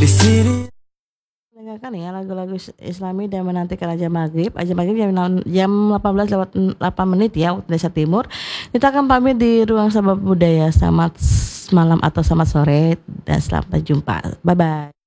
di sini. Mendengarkan ya lagu-lagu Islami dan menantikan azan maghrib. Azan maghrib jam 18 lewat 8 menit ya waktu Indonesia Timur. Kita akan pamit di ruang Sabab Budaya. Selamat malam atau selamat sore dan selamat jumpa. Bye bye.